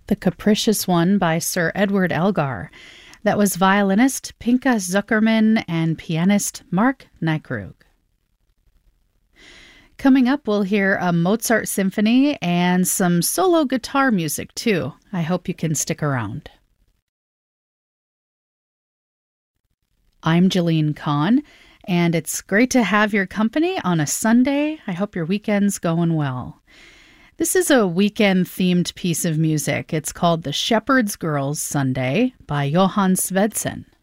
The Capricious One by Sir Edward Elgar. That was violinist Pinka Zuckerman and pianist Mark Nykrug. Coming up, we'll hear a Mozart symphony and some solo guitar music, too. I hope you can stick around. I'm Jalene Kahn, and it's great to have your company on a Sunday. I hope your weekend's going well. This is a weekend-themed piece of music. It's called The Shepherd's Girls Sunday by Johann Svedsen.